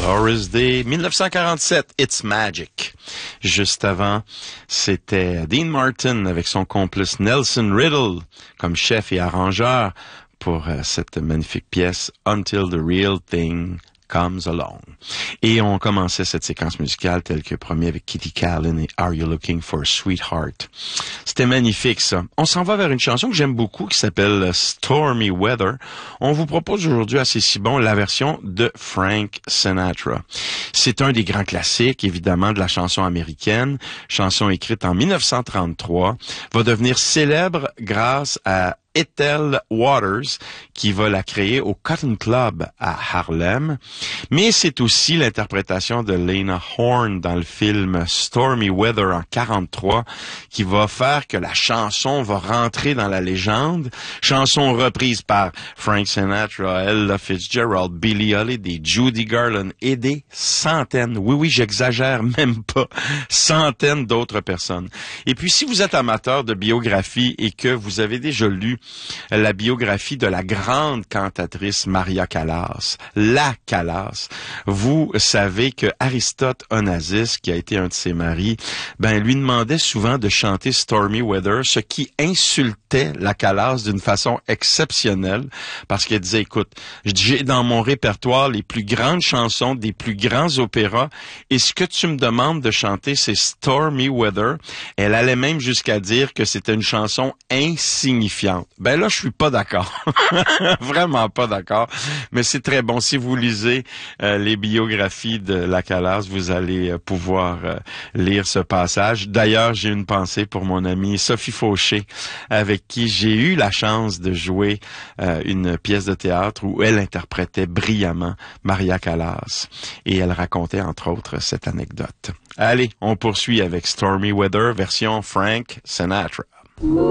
Doris Day, 1947, It's Magic. Juste avant, c'était Dean Martin avec son complice Nelson Riddle comme chef et arrangeur pour cette magnifique pièce Until the Real Thing Comes Along. Et on commençait cette séquence musicale telle que promis avec Kitty Kallen et Are You Looking for a Sweetheart. C'était magnifique, ça. On s'en va vers une chanson que j'aime beaucoup qui s'appelle Stormy Weather. On vous propose aujourd'hui à C'est si bon la version de Frank Sinatra. C'est un des grands classiques, évidemment, de la chanson américaine. Chanson écrite en 1933. Va devenir célèbre grâce à Ethel Waters, qui va la créer au Cotton Club à Harlem. Mais c'est aussi l'interprétation de Lena Horne dans le film Stormy Weather en 43 qui va faire que la chanson va rentrer dans la légende. Chanson reprise par Frank Sinatra, Ella Fitzgerald, Billie Holiday, Judy Garland et des centaines, oui, j'exagère même pas, centaines d'autres personnes. Et puis, si vous êtes amateur de biographie et que vous avez déjà lu la biographie de la grande cantatrice Maria Callas, la Callas, vous savez que Aristote Onassis, qui a été un de ses maris, lui demandait souvent de chanter Stormy Weather, ce qui insultait la Callas d'une façon exceptionnelle, parce qu'elle disait, écoute, j'ai dans mon répertoire les plus grandes chansons des plus grands opéras, et ce que tu me demandes de chanter, c'est Stormy Weather. Elle allait même jusqu'à dire que c'était une chanson insignifiante. Là, je suis pas d'accord. Vraiment pas d'accord. Mais c'est très bon. Si vous lisez les biographies de la Callas, vous allez pouvoir lire ce passage. D'ailleurs, j'ai une pensée pour mon amie Sophie Fauché, avec qui j'ai eu la chance de jouer une pièce de théâtre où elle interprétait brillamment Maria Callas. Et elle racontait, entre autres, cette anecdote. Allez, on poursuit avec Stormy Weather, version Frank Sinatra.